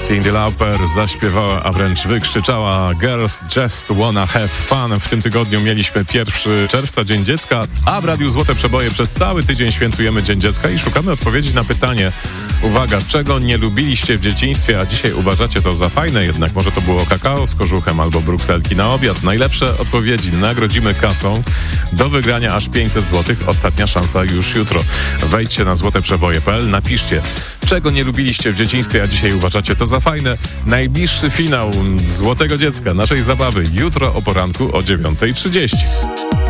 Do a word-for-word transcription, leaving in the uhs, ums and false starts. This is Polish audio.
Cyndi Lauper zaśpiewała, a wręcz wykrzyczała Girls Just Wanna Have Fun. W tym tygodniu mieliśmy pierwszego czerwca, Dzień Dziecka, a w Radiu Złote Przeboje przez cały tydzień świętujemy Dzień Dziecka i szukamy odpowiedzi na pytanie, uwaga, czego nie lubiliście w dzieciństwie, a dzisiaj uważacie to za fajne, jednak może to było kakao z kożuchem albo brukselki na obiad. Najlepsze odpowiedzi nagrodzimy kasą do wygrania aż pięćset złotych. Ostatnia szansa już jutro. Wejdźcie na złote przeboje kropka p l, napiszcie, czego nie lubiliście w dzieciństwie, a dzisiaj uważacie to za fajne. Najbliższy finał Złotego Dziecka, naszej zabawy, jutro o poranku o dziewiąta trzydzieści.